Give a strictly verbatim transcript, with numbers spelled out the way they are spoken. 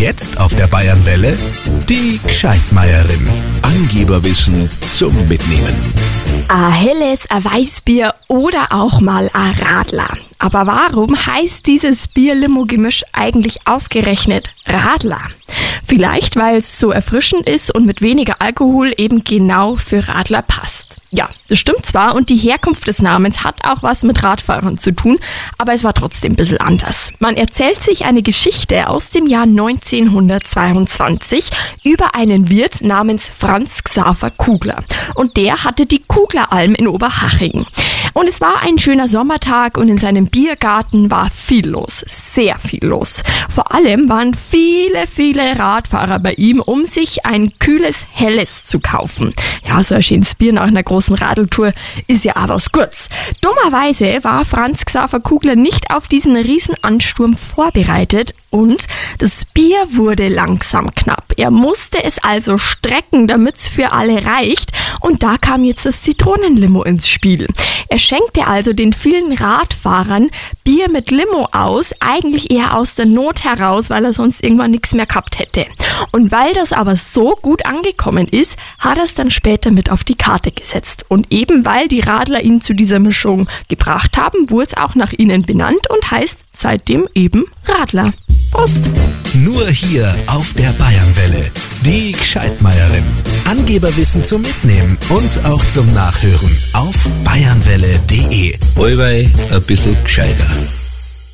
jetzt auf der Bayernwelle die Gscheidmeierin. Angeberwissen zum Mitnehmen. Ein helles, ein Weißbier oder auch mal ein Radler. Aber warum heißt dieses Bier-Limo-Gemisch eigentlich ausgerechnet Radler? Vielleicht, weil es so erfrischend ist und mit weniger Alkohol eben genau für Radler passt. Ja, das stimmt zwar und die Herkunft des Namens hat auch was mit Radfahrern zu tun, aber es war trotzdem ein bisschen anders. Man erzählt sich eine Geschichte aus dem Jahr neunzehnhundertzweiundzwanzig über einen Wirt namens Franz Xaver Kugler. Und der hatte die Kugleralm in Oberhaching. Und es war ein schöner Sommertag und in seinem Biergarten war viel los, sehr viel los. Vor allem waren viele, viele Radfahrer bei ihm, um sich ein kühles Helles zu kaufen. Ja, so ein schönes Bier nach einer großen Radeltour ist ja aber was Gutes. Dummerweise war Franz Xaver Kugler nicht auf diesen Riesenansturm vorbereitet und das Bier wurde langsam knapp. Er musste es also strecken, damit es für alle reicht. Und da kam jetzt das Zitronenlimo ins Spiel. Er schenkte also den vielen Radfahrern Bier mit Limo aus, eigentlich eher aus der Not heraus, weil er sonst irgendwann nichts mehr gehabt hätte. Und weil das aber so gut angekommen ist, hat er es dann später mit auf die Karte gesetzt. Und eben weil die Radler ihn zu dieser Mischung gebracht haben, wurde es auch nach ihnen benannt und heißt seitdem eben Radler. Prost! Nur hier auf der Bayernwelle. Die Gscheidmeierin. Angeberwissen zum Mitnehmen und auch zum Nachhören auf bayernwelle punkt de. Allweil ein bisschen gescheiter.